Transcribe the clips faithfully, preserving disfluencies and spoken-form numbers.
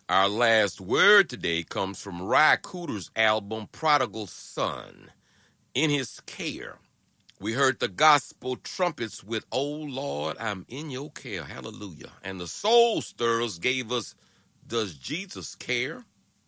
Our last word today comes from Ry Cooder's album, Prodigal Son. In His Care, we heard the gospel trumpets with, "Oh Lord, I'm in your care," hallelujah. And the Soul Stirrers gave us, "Does Jesus Care?"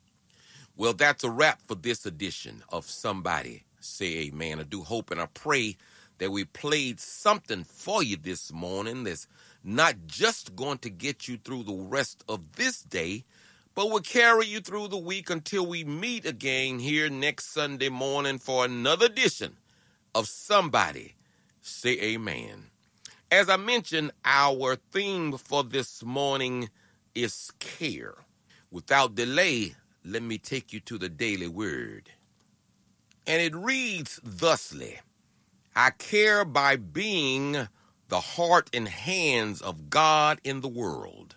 Well, that's a wrap for this edition of Somebody Say Amen. I do hope and I pray that we played something for you this morning that's not just going to get you through the rest of this day, but will carry you through the week until we meet again here next Sunday morning for another edition of Somebody Say Amen. As I mentioned, our theme for this morning is care. Without delay, let me take you to the daily word. And it reads thusly: I care by being the heart and hands of God in the world.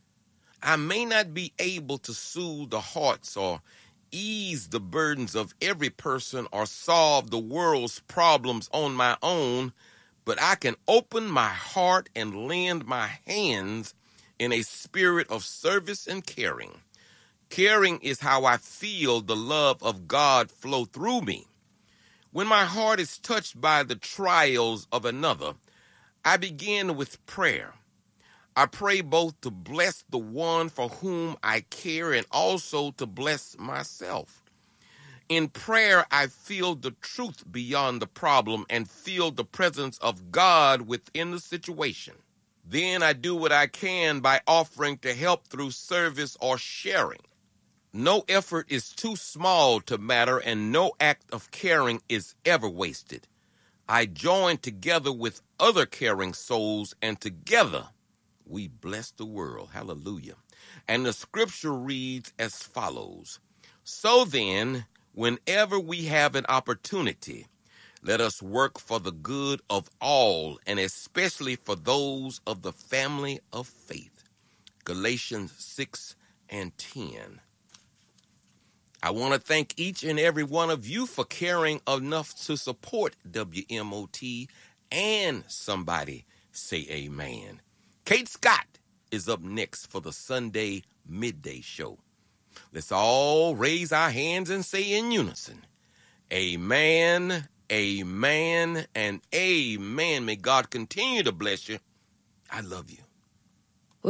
I may not be able to soothe the hearts or ease the burdens of every person or solve the world's problems on my own, but I can open my heart and lend my hands in a spirit of service and caring. Caring is how I feel the love of God flow through me. When my heart is touched by the trials of another, I begin with prayer. I pray both to bless the one for whom I care and also to bless myself. In prayer, I feel the truth beyond the problem and feel the presence of God within the situation. Then I do what I can by offering to help through service or sharing. No effort is too small to matter, and no act of caring is ever wasted. I join together with other caring souls, and together we bless the world. Hallelujah. And the scripture reads as follows: So then, whenever we have an opportunity, let us work for the good of all, and especially for those of the family of faith. Galatians six and ten. I want to thank each and every one of you for caring enough to support W M O T and Somebody Say Amen. Kate Scott is up next for the Sunday Midday Show. Let's all raise our hands and say in unison, amen, amen, and amen. May God continue to bless you. I love you.